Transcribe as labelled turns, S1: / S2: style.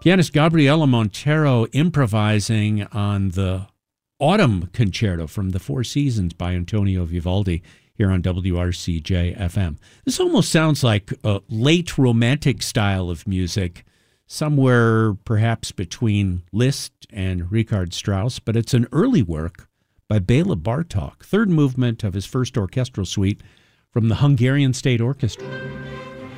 S1: Pianist Gabriela Montero improvising on the Autumn Concerto from the Four Seasons by Antonio Vivaldi here on WRCJ-FM. This almost sounds like a late romantic style of music, somewhere perhaps between Liszt and Richard Strauss, but it's an early work by Béla Bartók, third movement of his first orchestral suite from the Hungarian State Orchestra.